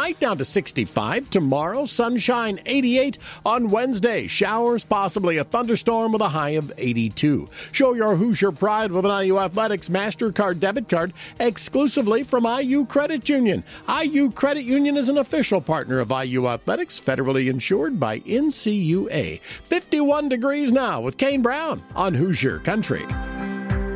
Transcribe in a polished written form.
Tonight down to 65. Tomorrow, sunshine 88. On Wednesday, showers, possibly a thunderstorm with a high of 82. Show your Hoosier pride with an IU Athletics MasterCard debit card exclusively from IU Credit Union. IU Credit Union is an official partner of IU Athletics, federally insured by NCUA. 51 degrees now with Kane Brown on Hoosier Country.